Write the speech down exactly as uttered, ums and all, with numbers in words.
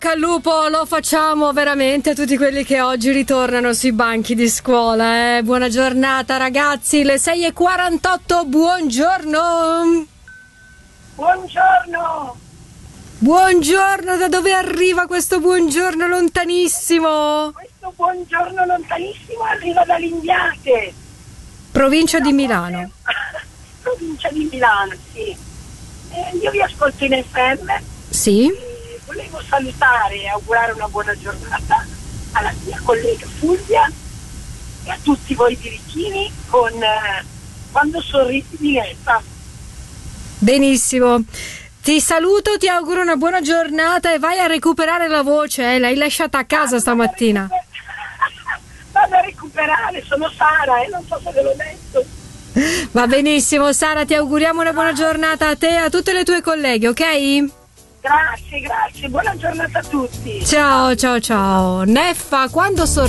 bocca al lupo, lo facciamo veramente a tutti quelli che oggi ritornano sui banchi di scuola. Eh. Buona giornata ragazzi, le sei e quarantotto, buongiorno. Buongiorno. Buongiorno, da dove arriva questo buongiorno lontanissimo? Questo buongiorno lontanissimo arriva da Lindiate. Provincia di Milano. Provincia di Milano, sì. Eh, io vi ascolto in F M. Sì. E volevo salutare e augurare una buona giornata alla mia collega Fulvia e a tutti voi birichini con eh, Quando sorridi diletta. Benissimo. Ti saluto, ti auguro una buona giornata e vai a recuperare la voce, eh? L'hai lasciata a casa stamattina. Vado a recuperare, sono Sara e eh? non so se ve l'ho detto. Va benissimo Sara, ti auguriamo una buona giornata a te e a tutte le tue colleghe, ok? Grazie, grazie, buona giornata a tutti. Ciao, ciao, ciao. Neffa, quando sorridi